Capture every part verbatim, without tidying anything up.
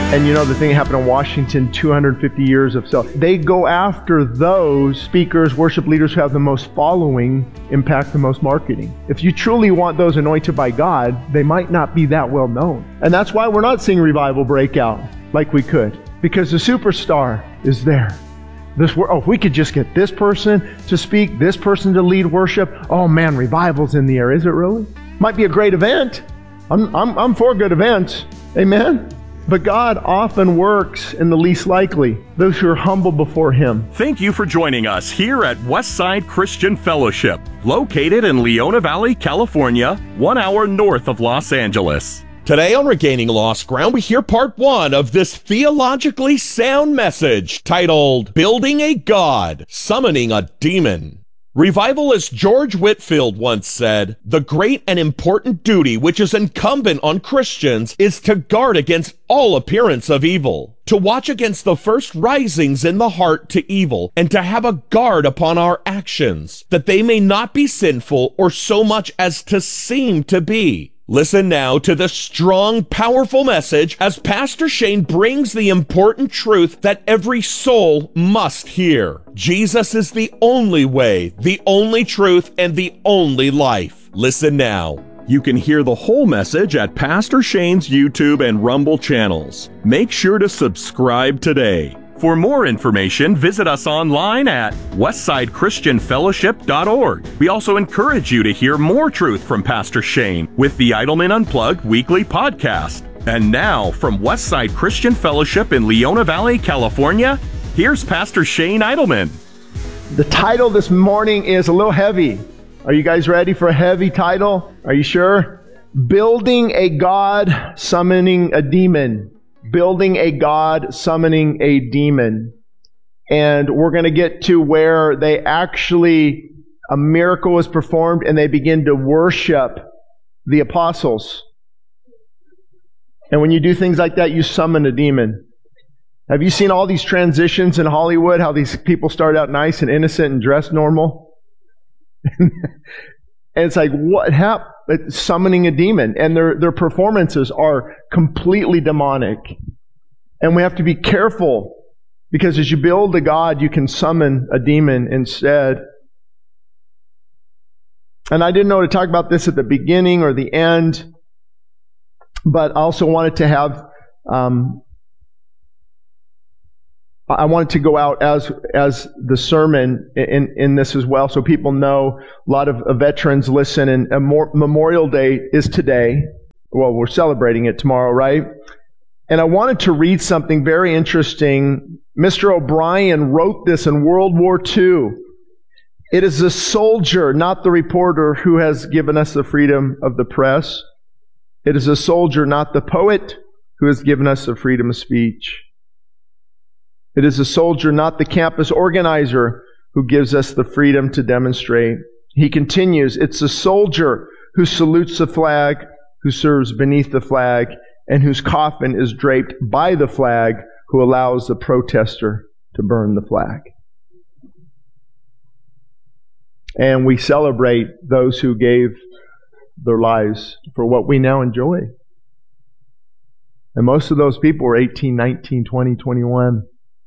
And you know, the thing that happened in Washington, two hundred fifty years of self. They go after those speakers, worship leaders who have the most following, impact the most marketing. If you truly want those anointed by God, they might not be that well known. And that's why we're not seeing revival break out like we could. Because the superstar is there. This, oh, if we could just get this person to speak, this person to lead worship, oh man, revival's in the air. Is it really? Might be a great event. I'm, I'm, I'm for good events. Amen? But God often works in the least likely, those who are humble before Him. Thank you for joining us here at Westside Christian Fellowship, located in Leona Valley, California, one hour north of Los Angeles. Today on Regaining Lost Ground, we hear part one of this theologically sound message titled, Building a God, Summoning a Demon. Revivalist George Whitefield once said, "The great and important duty which is incumbent on Christians is to guard against all appearance of evil, to watch against the first risings in the heart to evil, and to have a guard upon our actions, that they may not be sinful or so much as to seem to be." Listen now to the strong, powerful message as Pastor Shane brings the important truth that every soul must hear. Jesus is the only way, the only truth, and the only life. Listen now. You can hear the whole message at Pastor Shane's YouTube and Rumble channels. Make sure to subscribe today. For more information, visit us online at westside christian fellowship dot org. We also encourage you to hear more truth from Pastor Shane with the Idleman Unplugged weekly podcast. And now, from Westside Christian Fellowship in Leona Valley, California, here's Pastor Shane Idleman. The title this morning is a little heavy. Are you guys ready for a heavy title? Are you sure? Building a God, Summoning a Demon. Building a God, Summoning a Demon. And we're going to get to where they actually, a miracle was performed and they begin to worship the apostles. And when you do things like that, you summon a demon. Have you seen all these transitions in Hollywood? How these people start out nice and innocent and dressed normal? And it's like, what happened? It's summoning a demon. And their, their performances are completely demonic. And we have to be careful, because as you build a God, you can summon a demon instead. And I didn't know to talk about this at the beginning or the end, but I also wanted to have, um, I wanted to go out as as the sermon in, in this as well, so people know. A lot of veterans listen, and Memorial Day is today. Well, we're celebrating it tomorrow, right? And I wanted to read something very interesting. Mister O'Brien wrote this in World War Two. It is the soldier, not the reporter, who has given us the freedom of the press. It is the soldier, not the poet, who has given us the freedom of speech. It is the soldier, not the campus organizer, who gives us the freedom to demonstrate. He continues, it's the soldier who salutes the flag, who serves beneath the flag, and whose coffin is draped by the flag, who allows the protester to burn the flag. And we celebrate those who gave their lives for what we now enjoy. And most of those people were eighteen, nineteen, twenty, twenty-one.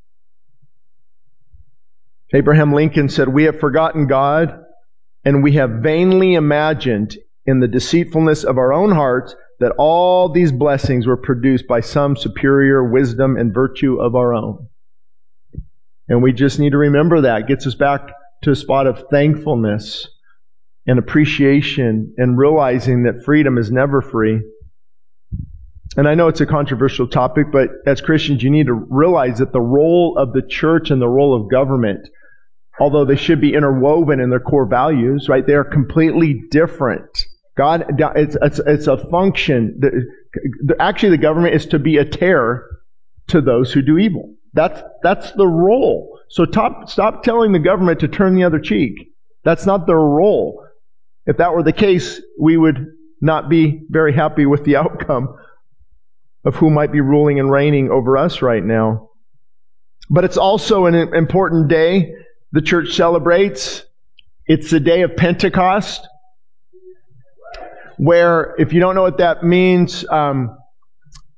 Abraham Lincoln said, "We have forgotten God, and we have vainly imagined in the deceitfulness of our own hearts that all these blessings were produced by some superior wisdom and virtue of our own." And we just need to remember that. It gets us back to a spot of thankfulness and appreciation and realizing that freedom is never free. And I know it's a controversial topic, but as Christians, you need to realize that the role of the church and the role of government, although they should be interwoven in their core values, right? They are completely different. God, it's, it's, it's a function. The, the, actually, the government is to be a terror to those who do evil. That's, that's the role. So top, stop telling the government to turn the other cheek. That's not their role. If that were the case, we would not be very happy with the outcome of who might be ruling and reigning over us right now. But it's also an important day the church celebrates. It's the day of Pentecost, where, if you don't know what that means, um,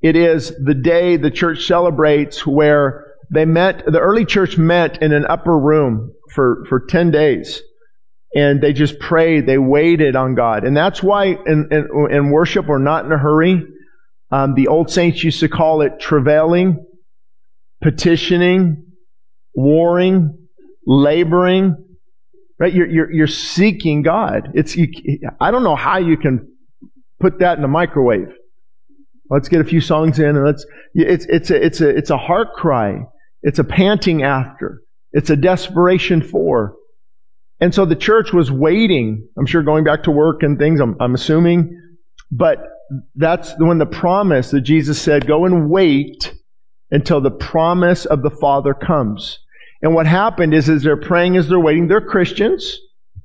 It is the day the church celebrates where they met, the early church met in an upper room for, for ten days. And they just prayed, they waited on God. And that's why in, in, in worship we're not in a hurry. Um, the old saints used to call it travailing, petitioning, warring, laboring. Right? You're, you're, you're seeking God. It's, you, I don't know how you can put that in a microwave. Let's get a few songs in and let's, it's, it's a, it's a, it's a heart cry. It's a panting after. It's a desperation for. And so the church was waiting. I'm sure going back to work and things, I'm, I'm assuming. But that's when the promise that Jesus said, go and wait until the promise of the Father comes. And what happened is, as they're praying, as they're waiting, they're Christians.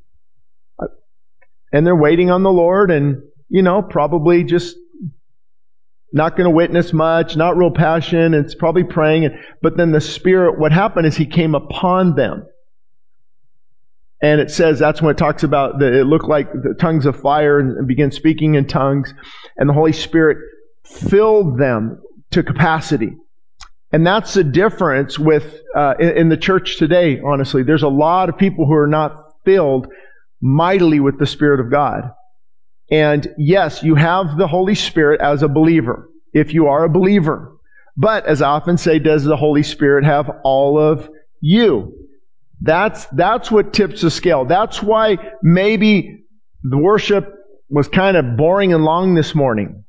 And they're waiting on the Lord and, you know, probably just not going to witness much, not real passion. It's probably praying. But then the Spirit, what happened is He came upon them. And it says, that's when it talks about, the, it looked like the tongues of fire and, and began speaking in tongues. And the Holy Spirit filled them to capacity. And that's the difference with, uh, in, in the church today, honestly. There's a lot of people who are not filled mightily with the Spirit of God. And yes, you have the Holy Spirit as a believer, if you are a believer. But as I often say, does the Holy Spirit have all of you? That's, that's what tips the scale. That's why maybe the worship was kind of boring and long this morning.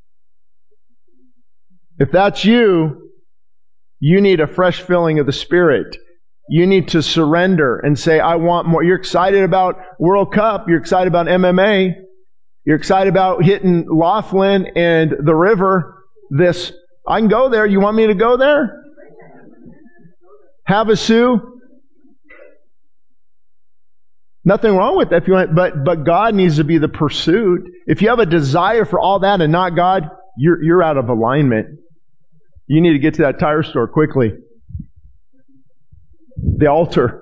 If that's you, you need a fresh filling of the Spirit. You need to surrender and say, I want more. You're excited about World Cup. You're excited about M M A. You're excited about hitting Laughlin and the river. This, I can go there. You want me to go there? Havasu. Nothing wrong with that if you want, but but God needs to be the pursuit. If you have a desire for all that and not God, you're you're out of alignment. You need to get to that tire store quickly. The altar.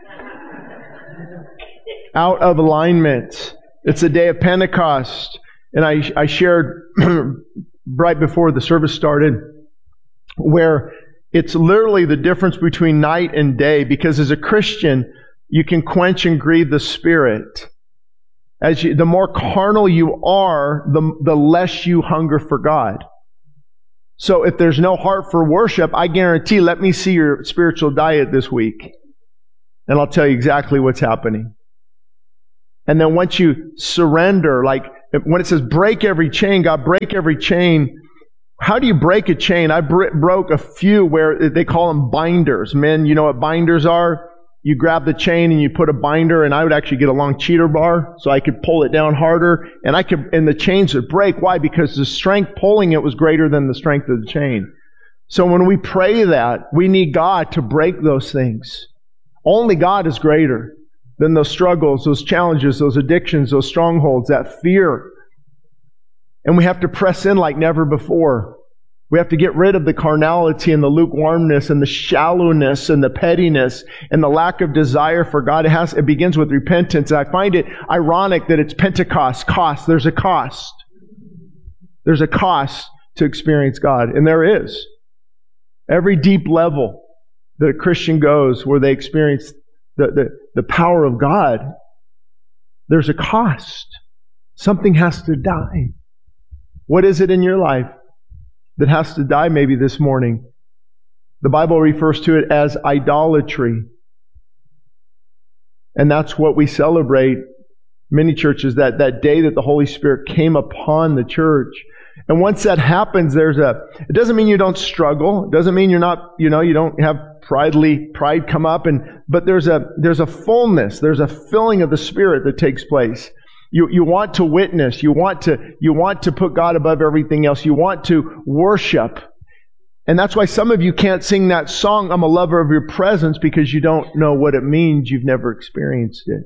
Out of alignment. It's the day of Pentecost. And I, I shared right before the service started where it's literally the difference between night and day, because as a Christian, you can quench and grieve the Spirit. As you, the more carnal you are, the, the less you hunger for God. So if there's no heart for worship, I guarantee, let me see your spiritual diet this week. And I'll tell you exactly what's happening. And then once you surrender, like when it says break every chain, God, break every chain. How do you break a chain? I br- broke a few where they call them binders. Men, you know what binders are? You grab the chain and you put a binder, and I would actually get a long cheater bar so I could pull it down harder, and I could, and the chains would break. Why? Because the strength pulling it was greater than the strength of the chain. So when we pray that, we need God to break those things. Only God is greater than those struggles, those challenges, those addictions, those strongholds, that fear. And we have to press in like never before. We have to get rid of the carnality and the lukewarmness and the shallowness and the pettiness and the lack of desire for God. It has, it begins with repentance. I find it ironic that it's Pentecost, cost. There's a cost. There's a cost to experience God. And there is. Every deep level that a Christian goes where they experience the, the, the power of God, there's a cost. Something has to die. What is it in your life that has to die maybe this morning? The Bible refers to it as idolatry. And that's what we celebrate, many churches, that, that day that the Holy Spirit came upon the church. And once that happens, there's a, it doesn't mean you don't struggle. It doesn't mean you're not, you know, you don't have pridely, pride come up, and, but there's a, there's a fullness, there's a filling of the Spirit that takes place. You, you want to witness. You want to, you want to put God above everything else. You want to worship. And that's why some of you can't sing that song, I'm a lover of your presence, because you don't know what it means. You've never experienced it.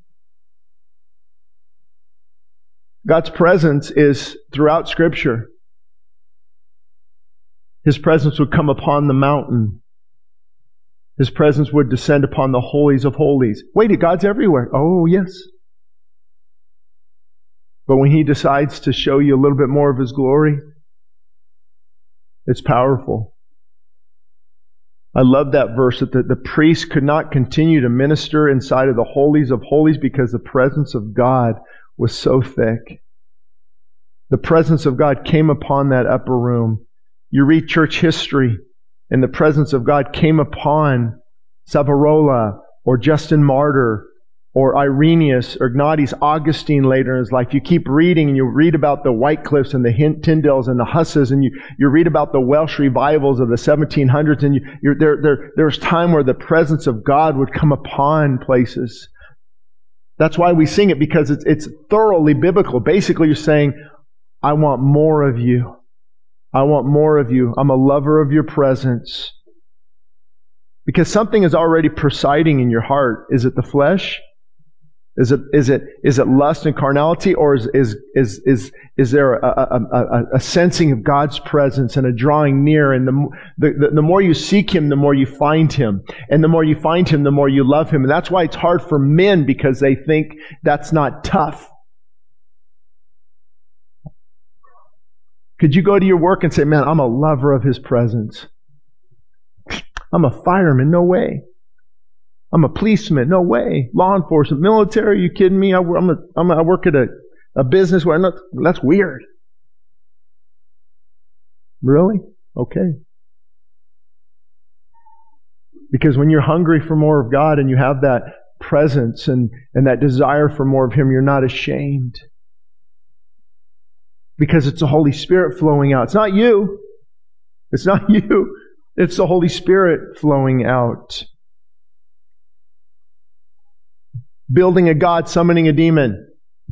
God's presence is throughout Scripture. His presence would come upon the mountain. His presence would descend upon the holies of holies. Wait, God's everywhere. Oh, yes. But when He decides to show you a little bit more of His glory, It's powerful. I love that verse that the, the priest could not continue to minister inside of the holies of holies because the presence of God was so thick. The presence of God came upon that upper room. You read church history, and the presence of God came upon Savonarola or Justin Martyr or Irenaeus or Ignatius Augustine later in his life. You keep reading and you read about the Whitecliffs and the Tyndales and the Husses, and you, you read about the Welsh revivals of the seventeen hundreds, and you, you're, there, there, there was time where the presence of God would come upon places. That's why we sing it, because it's, it's thoroughly biblical. Basically, you're saying, I want more of you. I want more of you. I'm a lover of your presence. Because something is already presiding in your heart. Is it the flesh? Is it is it is it lust and carnality, or is is is is, is there a, a, a, a sensing of God's presence and a drawing near? And the, the the more you seek Him, the more you find Him, and the more you find Him, the more you love Him. And that's why it's hard for men, because they think that's not tough. Could you go to your work and say, "Man, I'm a lover of His presence. I'm a fireman, no way. I'm a policeman, no way. Law enforcement, military, are you kidding me? I, I'm a, I'm a, I work at a, a business where I'm not, that's weird." Really? Okay. Because when you're hungry for more of God and you have that presence and, and that desire for more of Him, you're not ashamed. Because it's the Holy Spirit flowing out. It's not you. It's not you. It's the Holy Spirit flowing out. Building a God, summoning a demon.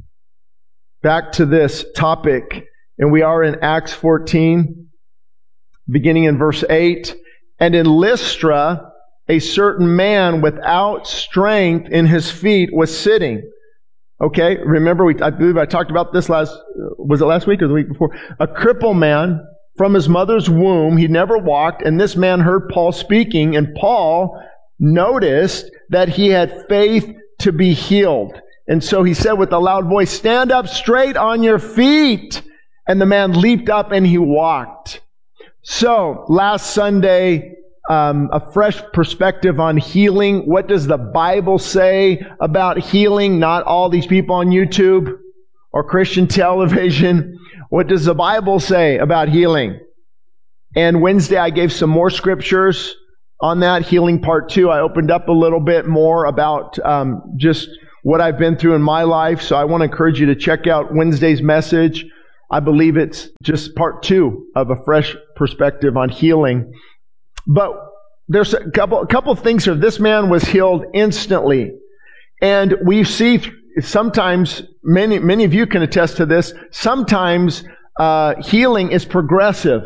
Back to this topic. And we are in Acts fourteen, beginning in verse eight. And in Lystra, a certain man without strength in his feet was sitting. Okay, remember, we, I believe I talked about this last, was it last week or the week before? A crippled man from his mother's womb. He never walked, and this man heard Paul speaking, and Paul noticed that he had faith to be healed. And so he said with a loud voice, "Stand up straight on your feet." And the man leaped up and he walked. So, last Sunday, um, a fresh perspective on healing. What does the Bible say about healing? Not all these people on YouTube or Christian television. What does the Bible say about healing? And Wednesday I gave some more scriptures on that, healing part two. I opened up a little bit more about um, just what I've been through in my life. So I want to encourage you to check out Wednesday's message. I believe it's just part two of a fresh perspective on healing. But there's a couple, a couple of things here. This man was healed instantly. And we see sometimes, many, many of you can attest to this, sometimes uh, healing is progressive.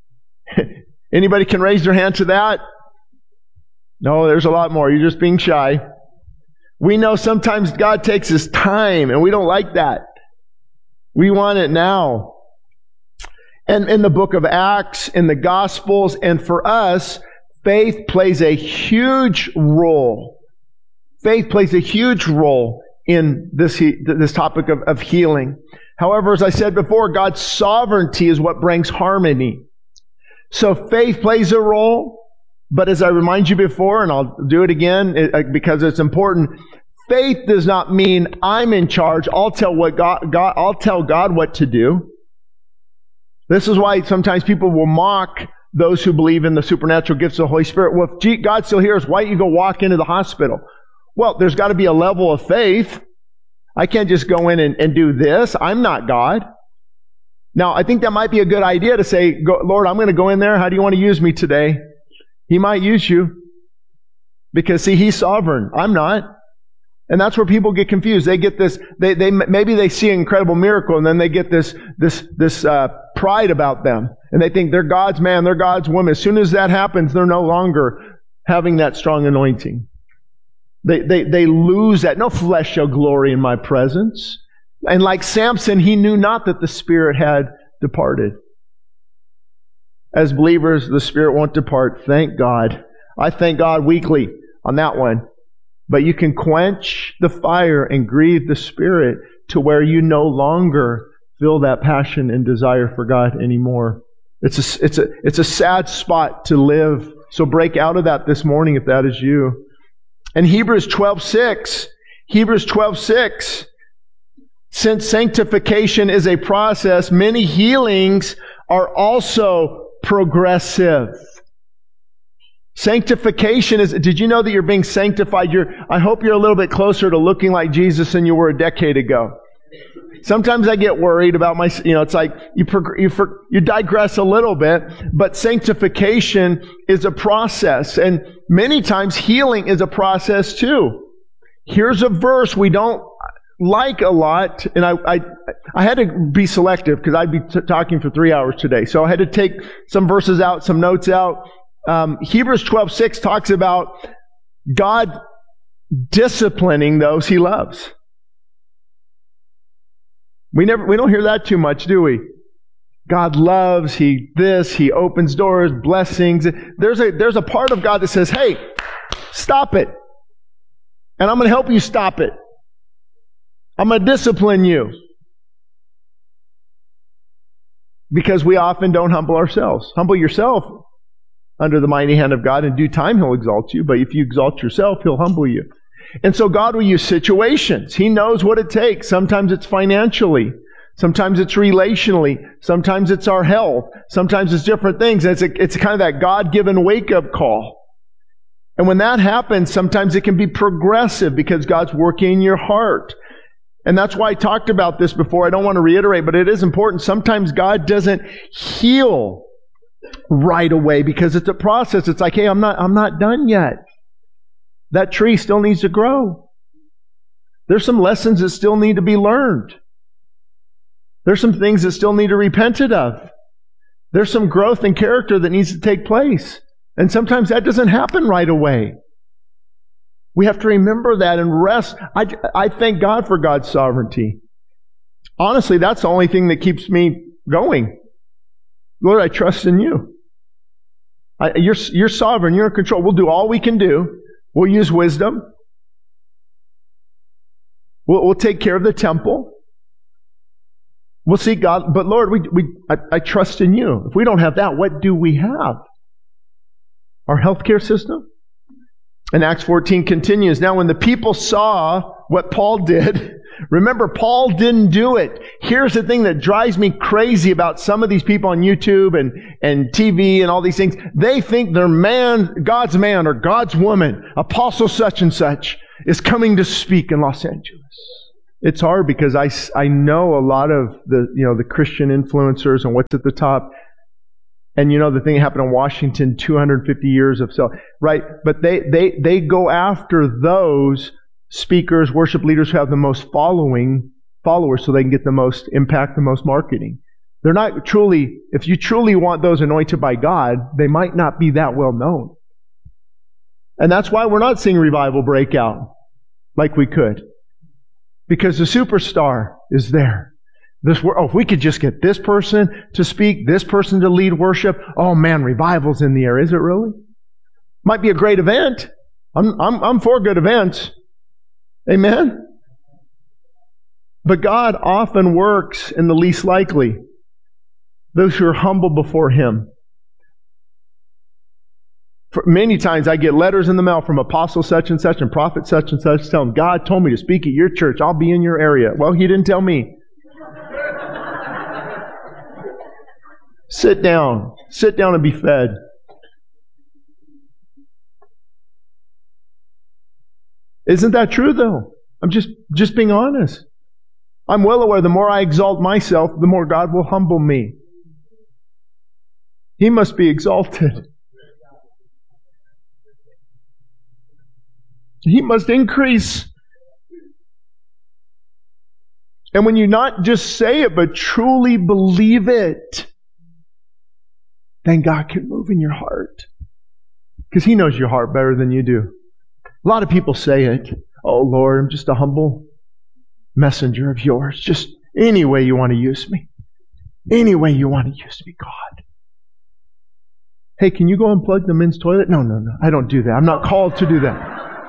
Anybody can raise their hand to that? No, there's a lot more. You're just being shy. We know sometimes God takes His time, and we don't like that. We want it now. And in the book of Acts, in the Gospels, and for us, faith plays a huge role. Faith plays a huge role in this, this topic of, of healing. However, as I said before, God's sovereignty is what brings harmony. So faith plays a role. But as I remind you before, and I'll do it again it, because it's important, faith does not mean I'm in charge. I'll tell what God, God, I'll tell God what to do. This is why sometimes people will mock those who believe in the supernatural gifts of the Holy Spirit. Well, if God's still here, why don't you go walk into the hospital? Well, there's got to be a level of faith. I can't just go in and, and do this. I'm not God. Now, I think that might be a good idea to say, Lord, I'm going to go in there. How do you want to use me today? He might use you. Because, see, He's sovereign. I'm not. And that's where people get confused. They get this, they, they, maybe they see an incredible miracle and then they get this, this, this, uh, pride about them. And they think they're God's man, they're God's woman. As soon as that happens, they're no longer having that strong anointing. They, they, they lose that. No flesh shall glory in my presence. And like Samson, he knew not that the Spirit had departed. As believers, the Spirit won't depart. Thank God. I thank God weekly on that one. But you can quench the fire and grieve the Spirit to where you no longer feel that passion and desire for God anymore. It's a, it's a, it's a sad spot to live. So break out of that this morning if that is you. And Hebrews twelve six, Hebrews twelve six, since sanctification is a process, many healings are also progressive. Sanctification is, did you know that you're being sanctified? You're, I hope you're a little bit closer to looking like Jesus than you were a decade ago. Sometimes I get worried about my, you know, it's like you, prog- you, for, you digress a little bit, but sanctification is a process. And many times healing is a process too. Here's a verse we don't like a lot, and I I, I had to be selective because I'd be t- talking for three hours today. So I had to take some verses out, some notes out. Um, Hebrews twelve six talks about God disciplining those He loves. We never, we don't hear that too much, do we? God loves, He this, He opens doors, blessings. There's a, there's a part of God that says, hey, stop it. And I'm going to help you stop it. I'm going to discipline you. Because we often don't humble ourselves. Humble yourself under the mighty hand of God. In due time, He'll exalt you. But if you exalt yourself, He'll humble you. And so God will use situations. He knows what it takes. Sometimes it's financially. Sometimes it's relationally. Sometimes it's our health. Sometimes it's different things. It's, a, it's kind of that God-given wake-up call. And when that happens, sometimes it can be progressive because God's working in your heart. And that's why I talked about this before. I don't want to reiterate, but it is important. Sometimes God doesn't heal right away because it's a process. It's like, hey, I'm not, I'm not done yet. That tree still needs to grow. There's some lessons that still need to be learned. There's some things that still need to be repented of. There's some growth in character that needs to take place. And sometimes that doesn't happen right away. We have to remember that and rest. I, I thank God for God's sovereignty. Honestly, that's the only thing that keeps me going. Lord, I trust in you. I, you're, you're sovereign. You're in control. We'll do all we can do. We'll use wisdom. We'll, we'll take care of the temple. We'll seek God. But Lord, we, we, I, I trust in you. If we don't have that, what do we have? Our healthcare system? And Acts fourteen continues. Now, when the people saw what Paul did, remember, Paul didn't do it. Here's the thing that drives me crazy about some of these people on YouTube and, and T V and all these things. They think their man, God's man or God's woman, apostle such and such, is coming to speak in Los Angeles. It's hard because I, I know a lot of the, you know, the Christian influencers and what's at the top. And you know the thing that happened in Washington, two hundred fifty years of so, right? But they, they, they go after those speakers, worship leaders who have the most following followers so they can get the most impact, the most marketing. They're not truly, if you truly want those anointed by God, they might not be that well known. And that's why we're not seeing revival break out like we could. Because the superstar is there. This, oh, if we could just get this person to speak, this person to lead worship, oh man, revival's in the air. Is it really? Might be a great event. I'm, I'm, I'm for good events. Amen? But God often works in the least likely. Those who are humble before Him. For many times I get letters in the mail from apostle such and such and prophet such and such telling God told me to speak at your church. I'll be in your area. Well, He didn't tell me. Sit down. Sit down and be fed. Isn't that true, though? I'm just, just being honest. I'm well aware the more I exalt myself, the more God will humble me. He must be exalted. He must increase. And when you not just say it, but truly believe it, then God can move in your heart. Because He knows your heart better than you do. A lot of people say it. Oh, Lord, I'm just a humble messenger of yours. Just any way you want to use me. Any way you want to use me, God. Hey, can you go unplug the men's toilet? No, no, no. I don't do that. I'm not called to do that.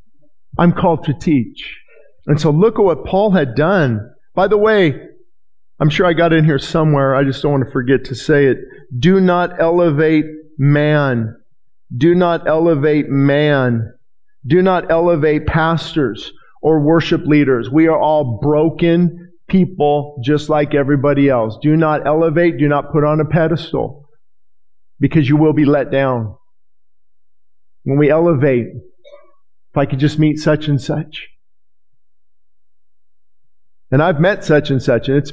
I'm called to teach. And so look at what Paul had done. By the way, I'm sure I got it in here somewhere. I just don't want to forget to say it. Do not elevate man. Do not elevate man. Do not elevate pastors or worship leaders. We are all broken people just like everybody else. Do not elevate. Do not put on a pedestal, because you will be let down. When we elevate, if I could just meet such and such. And I've met such and such, and it's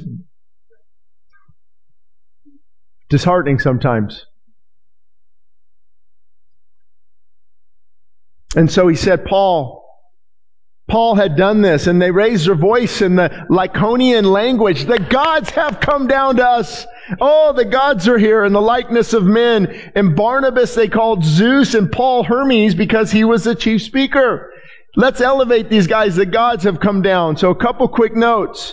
disheartening sometimes. And so he said, Paul, Paul had done this, and they raised their voice in the Lycaonian language. The gods have come down to us. Oh, the gods are here in the likeness of men. And Barnabas they called Zeus, and Paul Hermes, because he was the chief speaker. Let's elevate these guys. The gods have come down. So a couple quick notes.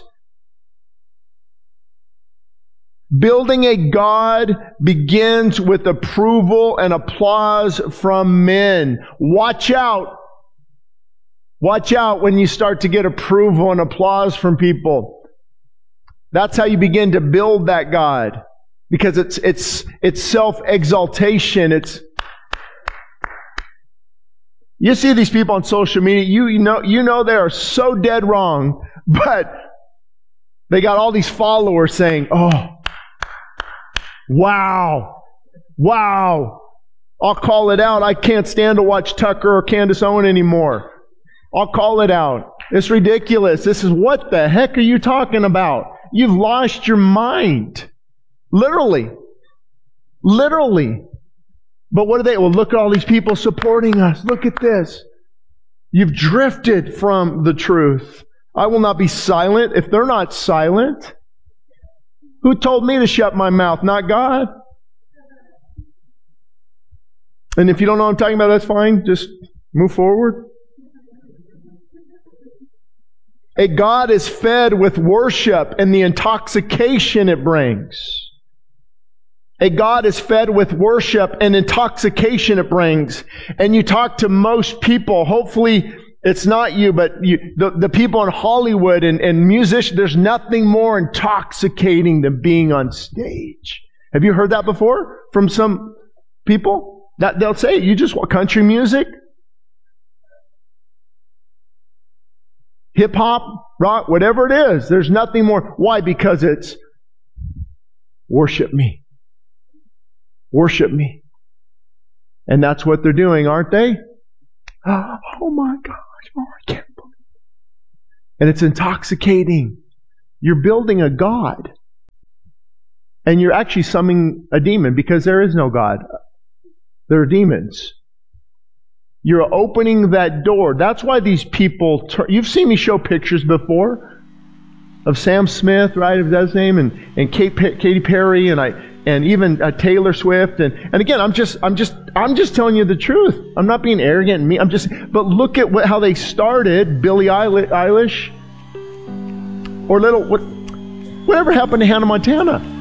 Building a god begins with approval and applause from men. Watch out. Watch out when you start to get approval and applause from people. That's how you begin to build that god. Because it's it's it's self-exaltation. It's You see these people on social media, you, you know you know they are so dead wrong, but they got all these followers saying, oh, wow, wow, I'll call it out. I can't stand to watch Tucker or Candace Owen anymore. I'll call it out. It's ridiculous. This is, what the heck are you talking about? You've lost your mind. Literally. Literally. But what are they? Well, look at all these people supporting us. Look at this. You've drifted from the truth. I will not be silent if they're not silent. Who told me to shut my mouth? Not God. And if you don't know what I'm talking about, that's fine. Just move forward. A God is fed with worship and the intoxication it brings. A God is fed with worship and intoxication it brings. And you talk to most people, hopefully it's not you, but you, the, the people in Hollywood and, and musicians, there's nothing more intoxicating than being on stage. Have you heard that before from some people? That they'll say, you just want country music? Hip hop, rock, whatever it is. There's nothing more. Why? Because it's worship me. Worship me. And that's what they're doing, aren't they? Oh my gosh, oh, I can't believe it. And it's intoxicating. You're building a god. And you're actually summoning a demon, because there is no God. There are demons. You're opening that door. That's why these people turn. You've seen me show pictures before of Sam Smith, right? If that's his name, and and Kate, Katy Perry, and I, and even uh, Taylor Swift, and and again, I'm just, I'm just, I'm just telling you the truth. I'm not being arrogant and me. I'm just. But look at what, how they started. Billie Eilish, or little what, whatever happened to Hannah Montana?